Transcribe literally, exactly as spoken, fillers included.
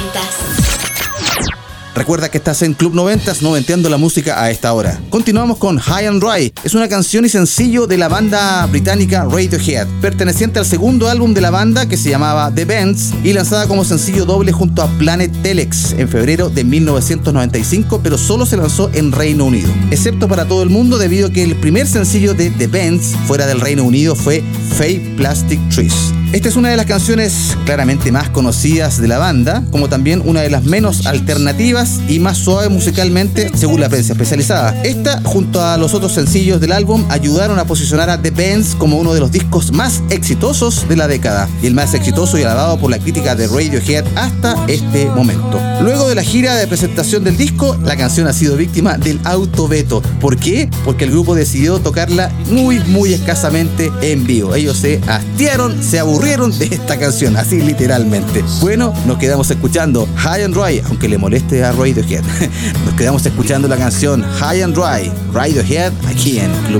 noventas. Recuerda que estás en Club noventas, noventeando la música a esta hora. Continuamos con High and Dry. Es una canción y sencillo de la banda británica Radiohead, perteneciente al segundo álbum de la banda que se llamaba The Bends y lanzada como sencillo doble junto a Planet Telex en febrero de mil novecientos noventa y cinco, pero solo se lanzó en Reino Unido, excepto para todo el mundo debido a que el primer sencillo de The Bends fuera del Reino Unido fue Fake Plastic Trees. Esta es una de las canciones claramente más conocidas de la banda, como también una de las menos alternativas y más suave musicalmente según la prensa especializada. Esta, junto a los otros sencillos del álbum, ayudaron a posicionar a The Bends como uno de los discos más exitosos de la década y el más exitoso y alabado por la crítica de Radiohead hasta este momento. Luego de la gira de presentación del disco, la canción ha sido víctima del autoveto. ¿Por qué? Porque el grupo decidió tocarla muy, muy escasamente en vivo. Ellos se hastiaron, se aburrieron de esta canción, así literalmente. Bueno, nos quedamos escuchando High and Dry, aunque le moleste a Radiohead. Nos quedamos escuchando la canción High and Dry, Radiohead, aquí en Club